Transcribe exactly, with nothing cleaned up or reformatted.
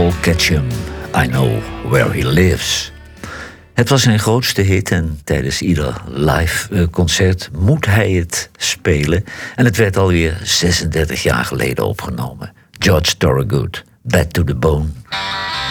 Paul Ketchum, I Know Where He Lives. Het was zijn grootste hit en tijdens ieder live concert moet hij het spelen. En het werd alweer zesendertig jaar geleden opgenomen. George Thorogood, Bad to the Bone.